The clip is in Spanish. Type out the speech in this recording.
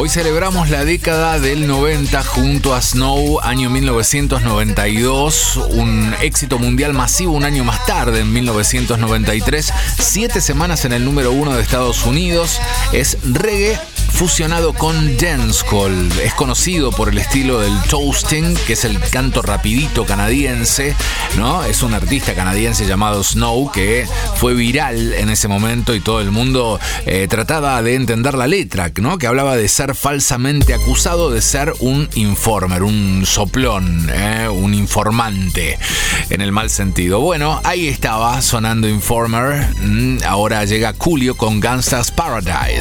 Hoy celebramos la década del 90 junto a Snow, año 1992, un éxito mundial masivo un año más tarde, en 1993, 7 semanas en el número 1 de Estados Unidos. Es reggae fusionado con dancehall. Es conocido por el estilo del toasting, que es el canto rapidito canadiense, ¿no? Es un artista canadiense llamado Snow que fue viral en ese momento y todo el mundo trataba de entender la letra, ¿no? Que hablaba de ser falsamente acusado de ser un informer, un soplón, un informante, en el mal sentido. Bueno, ahí estaba sonando Informer. Ahora llega Coolio con Gangsta's Paradise.